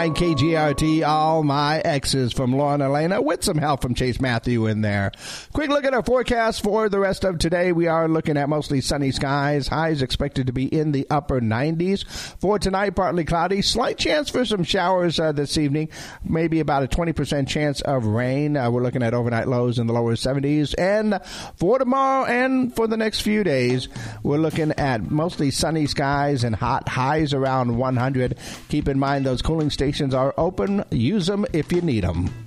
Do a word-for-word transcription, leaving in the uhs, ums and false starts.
K G R T, All My Exes from Lauren Elena with some help from Chase Matthew in there. Quick look at our forecast for the rest of today. We are looking at mostly sunny skies. Highs expected to be in the upper nineties. For tonight, partly cloudy. Slight chance for some showers uh, this evening. Maybe about a twenty percent chance of rain. Uh, we're looking at overnight lows in the lower seventies. And for tomorrow and for the next few days, we're looking at mostly sunny skies and hot highs around one hundred. Keep in mind those cooling stations are open. Use them if you need them.